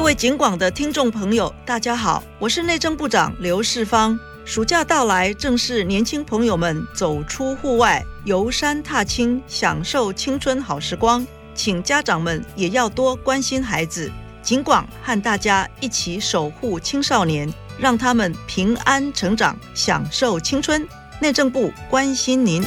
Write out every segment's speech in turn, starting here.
位警广的听众朋友，大家好，我是内政部长刘世芳。暑假到来，正是年轻朋友们走出户外、游山踏青、享受青春好时光，请家长们也要多关心孩子。警广和大家一起守护青少年，让他们平安成长，享受青春。内政部关心您。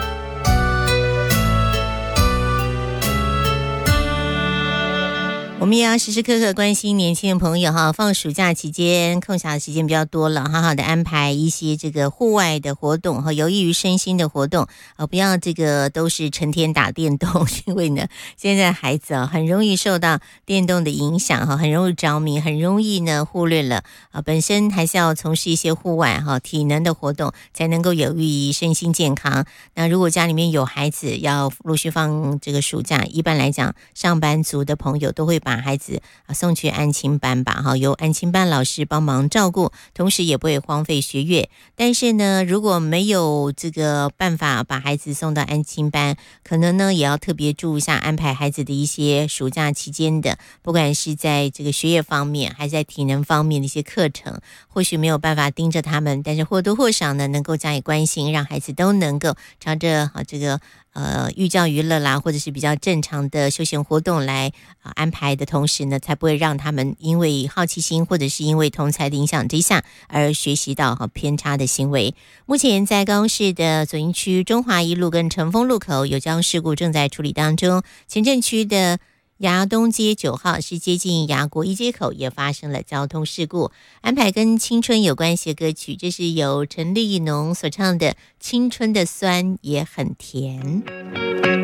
我们也要时时刻刻关心年轻的朋友哈，放暑假期间空暇的时间比较多了，好好的安排一些这个户外的活动和有益于身心的活动不要这个都是成天打电动，因为呢现在孩子很容易受到电动的影响很容易着迷，很容易呢忽略了本身还是要从事一些户外体能的活动，才能够有益于身心健康。那如果家里面有孩子要陆续放这个暑假，一般来讲上班族的朋友都会把孩子送去安亲班吧，由安亲班老师帮忙照顾，同时也不会荒废学业。但是呢，如果没有这个办法把孩子送到安亲班，可能呢也要特别注意一下安排孩子的一些暑假期间的，不管是在这个学业方面还是在体能方面的一些课程，或许没有办法盯着他们，但是或多或少呢能够加以关心，让孩子都能够朝着这个寓教于乐啦，或者是比较正常的休闲活动来安排的同时呢，才不会让他们因为好奇心或者是因为同侪的影响之下而学习到偏差的行为。目前在高雄市的左营区中华一路跟成丰路口有交通事故正在处理当中，前镇区的牙东街9号是接近牙国一街口也发生了交通事故。安排跟青春有关系的歌曲，这是由陈立农所唱的《青春的酸也很甜》。